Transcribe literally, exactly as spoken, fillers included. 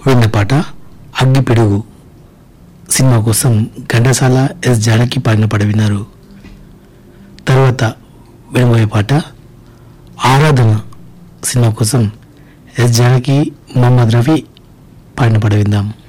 విన్న పాట అగ్గిపిడుగు సినిమా కోసం ఘంటసాల ఎస్ జానకి పాడిన పాట విన్నారు. తర్వాత వినబోయే పాట ఆరాధన సినిమా కోసం ఎస్ జానకి, మొహమ్మద్ రఫీ పాడిన పాట విందాం.